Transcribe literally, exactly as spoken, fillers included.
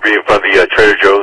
be in front of the uh, Trader Joe's.